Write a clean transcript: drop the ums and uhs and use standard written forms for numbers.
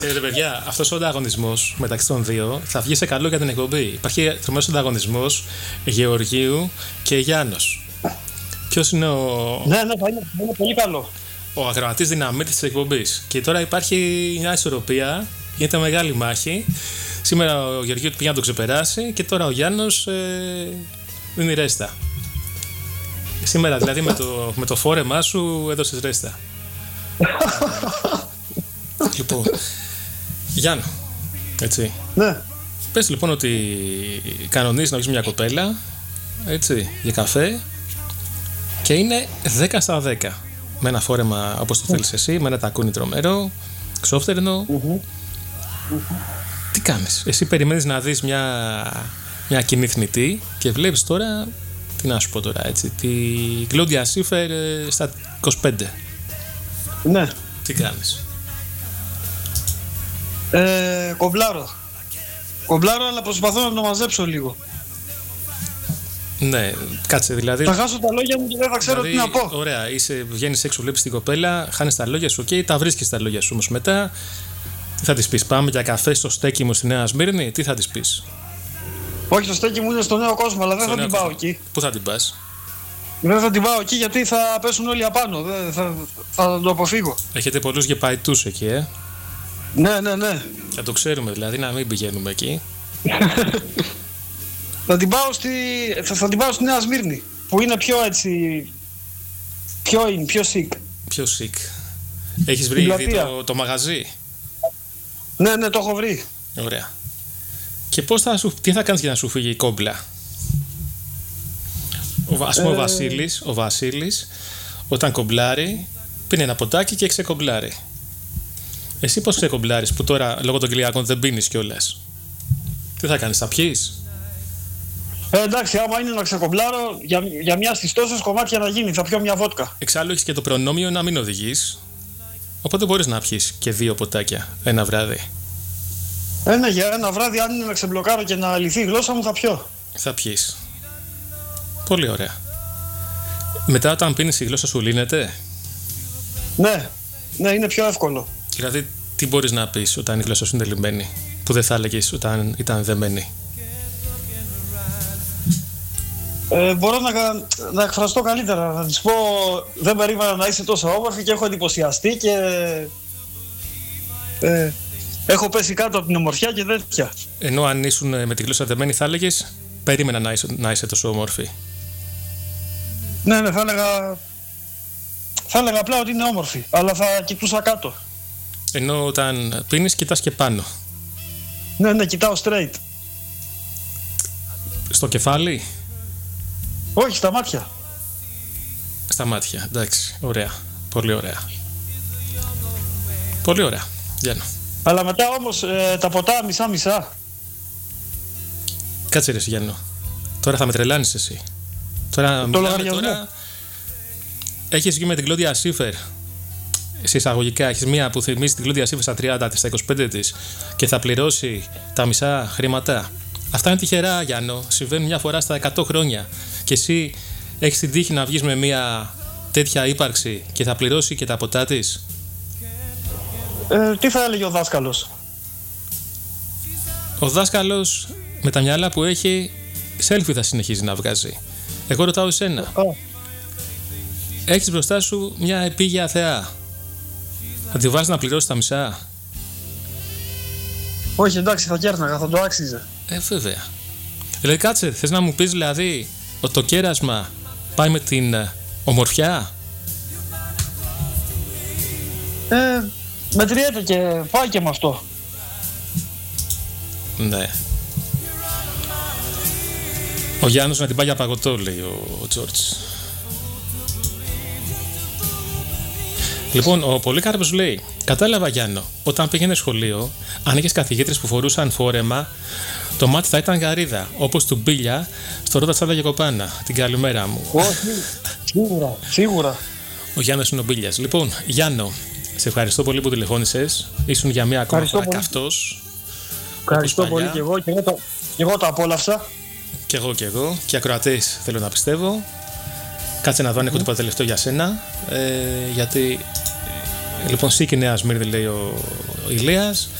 Ρε παιδιά, αυτός ο ανταγωνισμός μεταξύ των δύο θα βγει σε καλό για την εκπομπή. Υπάρχει τρομερός ανταγωνισμός Γεωργίου και Γιάννος. Ποιος είναι ο. Ναι, θα είναι πολύ καλό. Ο ακροατής δυναμίτης της εκπομπής. Και τώρα υπάρχει μια ισορροπία, γίνεται μεγάλη μάχη. Σήμερα ο Γεωργίου πήγε να το ξεπεράσει και τώρα ο Γιάννος δίνει ρέστα. Σήμερα δηλαδή με το φόρεμά σου έδωσες ρέστα. Λοιπόν, Γιάννο, έτσι. Ναι. Πες λοιπόν ότι κανονίζεις να βγεις μια κοπέλα, έτσι, για καφέ και είναι 10 στα 10. Με ένα φόρεμα όπως το θέλεις εσύ, με ένα τακούνι τρομερό, ξόφτερνο. Τι κάνεις? Εσύ περιμένεις να δεις μια κοινή θνητή και βλέπεις τώρα, τι να σου πω τώρα, έτσι, τη Κλόντια Σίφερ στα 25. Ναι. Τι κάνεις? Κομπλάρω, αλλά προσπαθώ να το μαζέψω λίγο. Ναι, κάτσε δηλαδή. Θα χάσω τα λόγια μου και δεν θα ξέρω δηλαδή, τι να πω. Ωραία, βγαίνεις έξω, βλέπεις την κοπέλα, χάνεις τα λόγια σου, τα βρίσκεις τα λόγια σου όμως μετά. Τι θα της πεις? Πάμε για καφέ στο στέκι μου στη Νέα Σμύρνη? Τι θα της πεις? Όχι, το στέκι μου είναι στο Νέο Κόσμο, αλλά δεν θα την πάω εκεί. Πού θα την πας? Δεν θα την πάω εκεί γιατί θα πέσουν όλοι απάνω. Θα το αποφύγω. Έχετε πολλούς γεπαϊτούς εκεί, Ναι. Θα το ξέρουμε δηλαδή, να μην πηγαίνουμε εκεί. Θα την πάω στη Νέα Σμύρνη, που είναι πιο έτσι. Πιο sick. Πιο sick. Έχεις βρει ήδη το μαγαζί? Ναι, το έχω βρει. Ωραία. Και τι θα κάνεις για να σου φύγει η κόμπλα? Ας πούμε ο Βασίλης όταν κομπλάρει πίνει ένα ποτάκι και ξεκομπλάρει. Εσύ πώς ξεκομπλάρεις που τώρα λόγω των Κυριακών δεν πίνεις κιόλας? Τι θα κάνεις, θα πιείς? Εντάξει, άμα είναι να ξεκομπλάρω για μια στις τόσες κομμάτια να γίνει, θα πιω μια βότκα. Εξάλλου έχεις και το προνόμιο να μην οδηγείς, οπότε μπορείς να πιεις και 2 ποτάκια ένα βράδυ. Ναι, για ένα βράδυ, αν είναι να ξεμπλοκάρω και να λυθεί η γλώσσα μου, θα πιω. Θα πιείς. Πολύ ωραία. Μετά όταν πίνεις η γλώσσα σου λύνεται? Ναι, είναι πιο εύκολο. Δηλαδή τι μπορείς να πεις όταν η γλώσσα σου είναι λυμμένη, που δεν θα έλεγες όταν ήταν δεμένη? Μπορώ να εκφραστώ καλύτερα, να της πω δεν περίμενα να είσαι τόσο όμορφη και έχω εντυπωσιαστεί και έχω πέσει κάτω από την ομορφιά και τέτοια. Ενώ αν ήσουν με τη γλώσσα δεμένη θα έλεγες περίμενα να είσαι τόσο όμορφη. Ναι, θα έλεγα απλά ότι είναι όμορφη, αλλά θα κοιτούσα κάτω. Ενώ όταν πίνεις κοιτάς και πάνω. Ναι, κοιτάω straight. Στο κεφάλι? Όχι, στα μάτια. Στα μάτια, εντάξει, ωραία. Πολύ ωραία. Πολύ ωραία, Γιάννο. Αλλά μετά όμως τα ποτά μισά-μισά. Κάτσε ρε Γιάννο. Τώρα θα με τρελάνεις εσύ. Τώρα έχεις βγει με την Κλόντια Σίφερ. Σε εισαγωγικά έχεις μία που θυμίζει την Κλόντια Σίφερ στα 30 της, στα 25 της και θα πληρώσει τα μισά χρήματα. Αυτά είναι τυχερά, Γιάννο. Συμβαίνουν μια φορά στα 100 χρόνια. Και εσύ έχεις την τύχη να βγεις με μια τέτοια ύπαρξη και θα πληρώσει και τα ποτά της. Τι θα έλεγε ο δάσκαλος? Ο δάσκαλος με τα μυαλά που έχει selfie θα συνεχίζει να βγάζει. Εγώ ρωτάω εσένα. Έχεις μπροστά σου μια επίγεια θεά. Θα τη βάζεις να πληρώσει τα μισά? Όχι, εντάξει, θα κέρναγα, θα το άξιζε. Βέβαια. Δηλαδή κάτσε, θες να μου πεις δηλαδή ότι το κέρασμα πάει με την ομορφιά? Μετριέται και πάει και με αυτό. Ναι. Ο Γιάννος να την πάει για παγωτό, λέει ο Τζόρτς. Λοιπόν, ο Πολύκαρπος λέει: κατάλαβα, Γιάννο, όταν πήγαινε σχολείο, αν είχες καθηγήτρες που φορούσαν φόρεμα, το μάτι θα ήταν γαρίδα, όπως του Μπίλια στο Ρώτα Τσάντα και Κοπάνα. Την καλημέρα μου. Όχι, σίγουρα. Ο Γιάννος είναι ο Μπίλιας. Λοιπόν, Γιάννο, σε ευχαριστώ πολύ που τηλεφώνησες. Ήσουν για μία ακόμα φορά καυτός. Ευχαριστώ πολύ και εγώ το απόλαυσα. Και εγώ. Και ακροατές θέλω να πιστεύω. Κάτσε να δω αν έχω τίποτα τελευταίο για σένα. Γιατί. Λοιπόν, Σίκη Νέα Σμύρνη, λέει ο Ηλίας.